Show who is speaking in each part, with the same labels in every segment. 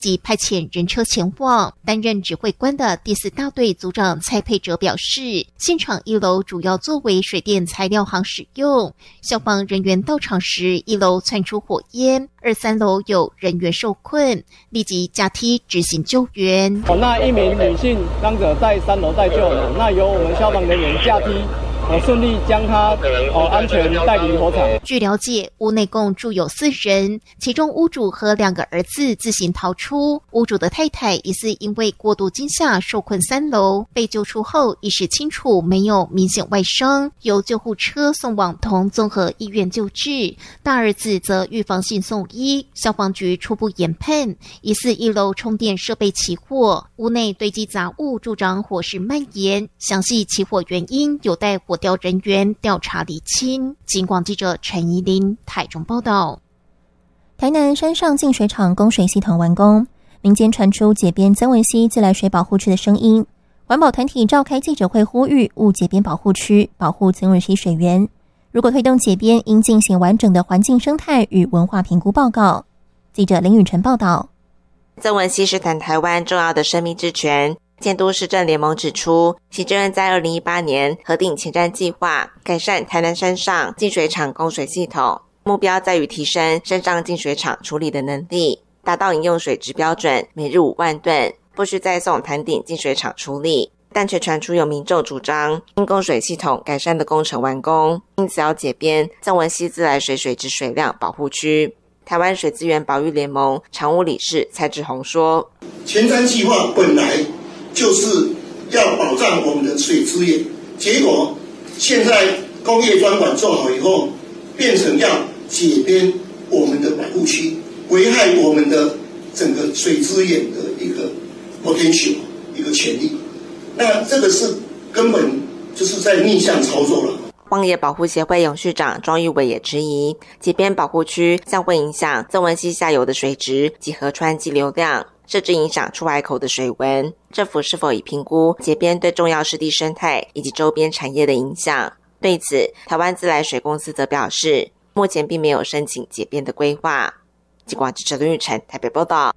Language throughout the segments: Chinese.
Speaker 1: 即派遣人车前往。担任指挥官的第4大队组长蔡佩哲表示，现场1楼主要作为水电材料行使用，消防人员到场时1楼窜出火焰，2、3楼有人员受困，立即架梯执行救援。
Speaker 2: 那1名女性伤者在3楼在救呢，那由我们消防人员架梯顺利将他安全带离火场。
Speaker 1: 据了解，屋内共住有4人，其中屋主和2个儿子自行逃出。屋主的太太疑似因为过度惊吓受困3楼，被救出后意识清楚，没有明显外伤，由救护车送往同综合医院救治。大儿子则预防性送医。消防局初步研判，疑似1楼充电设备起火，屋内堆积杂物助长火势蔓延。详细起火原因有待火调人员调查厘清。警广记者陈怡琳台中报道。
Speaker 3: 台南山上净水厂供水系统完工，民间传出解编曾文溪自来水保护区的声音，环保团体召开记者会呼吁勿解编保护区，保护曾文溪水源。如果推动解编，应进行完整的环境生态与文化评估报告。记者林宇晨报道。
Speaker 4: 曾文溪是全台湾重要的生命之泉。监督市政联盟指出，行政院在2018年核定前瞻计划，改善台南山上净水厂供水系统，目标在于提升山上净水厂处理的能力，达到饮用水质标准，每日5万吨，不需再送潭顶净水厂处理。但却传出有民众主张，因供水系统改善的工程完工，因此要解编曾文溪自来水水质水量保护区。台湾水资源保育联盟常务理事蔡志宏说，
Speaker 5: 前瞻计划本来就是要保障我们的水资源，结果现在工业专管做好以后，变成要解编我们的保护区，危害我们的整个水资源的一个 potential 一个潜力。那这个是根本就是在逆向操作了。
Speaker 4: 荒野保护协会永续长庄玉伟也质疑，解编保护区将会影响曾文溪下游的水质及河川激流量，甚至影响出海口的水文。政府是否已评估解编对重要湿地生态以及周边产业的影响？对此，台湾自来水公司则表示，目前并没有申请解编的规划。记者记者林玉晨台北报道。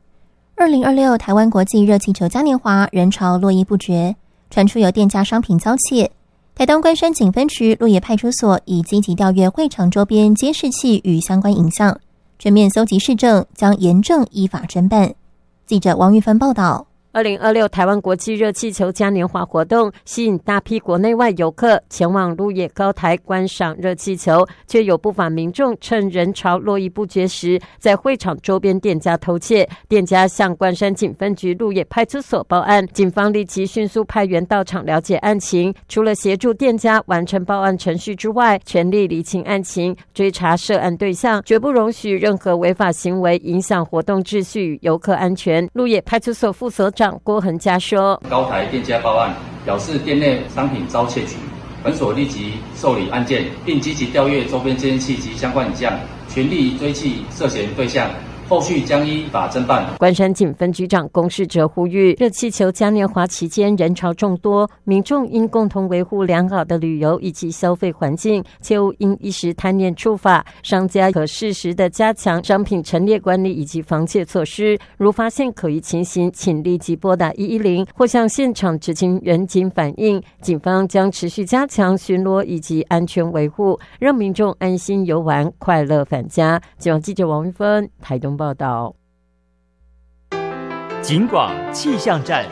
Speaker 3: 2026台湾国际热气球嘉年华人潮络绎不绝，传出有店家商品遭窃。台东关山警分区鹿野派出所已积极调阅会场周边监视器与相关影像，全面搜集事证，将严正依法侦办。记者王玉芬报道。
Speaker 6: 2026台湾国际热气球嘉年华活动吸引大批国内外游客前往鹿野高台观赏热气球，却有不法民众趁人潮络绎不绝时，在会场周边店家偷窃。店家向关山警分局鹿野派出所报案，警方立即迅速派员到场了解案情，除了协助店家完成报案程序之外，全力厘清案情，追查涉案对象，绝不容许任何违法行为影响活动秩序与游客安全。鹿野派出所副所长郭恒嘉说，
Speaker 7: 高台店家报案，表示店内商品遭窃取，本所立即受理案件，并积极调阅周边监视器及相关影像，全力追缉涉嫌对象，后续将依法侦办。
Speaker 6: 关山警分局长龚世哲呼吁，热气球嘉年华期间人潮众多，民众应共同维护良好的旅游以及消费环境，切勿因一时贪念触法。商家可适时的加强商品陈列管理以及防窃措施，如发现可疑情形，请立即拨打110或向现场执勤员警反映。警方将持续加强巡逻以及安全维护，让民众安心游玩，快乐返家。警方记者王玉芬台东报道。
Speaker 8: 警广气象站。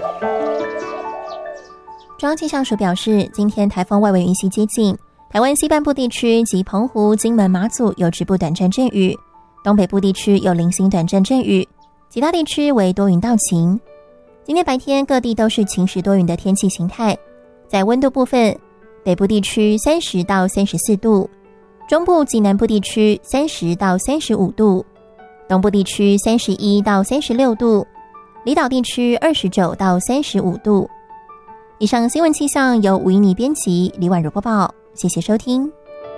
Speaker 3: 中央气象署表示，今天台风外围云系接近台湾西半部地区及澎湖、金门、马祖有局部短暂阵雨，东北部地区有零星短暂阵雨，其他地区为多云到晴。今天白天各地都是晴时多云的天气形态。在温度部分，北部地区30到34度，中部及南部地区30到35度，东部地区31到36度，离岛地区29到35度。以上新闻气象由吴依妮编辑，李婉如播报，谢谢收听。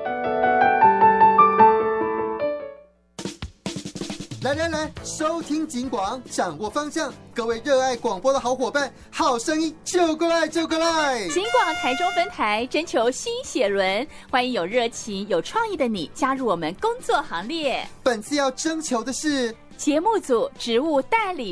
Speaker 9: 来，收听警广，掌握方向。各位热爱广播的好伙伴，好声音就过来！警
Speaker 10: 广台中分台征求新血轮，欢迎有热情、有创意的你加入我们工作行列。
Speaker 9: 本次要征求的是
Speaker 10: 节目组职务代理